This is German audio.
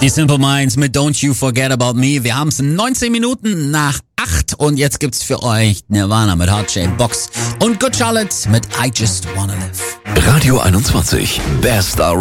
Die Simple Minds mit Don't You Forget About Me. Wir haben es 19 Minuten nach 8 und jetzt gibt's für euch Nirvana mit Heart Shaped Box und Good Charlotte mit I Just Wanna Live. Radio 21, Best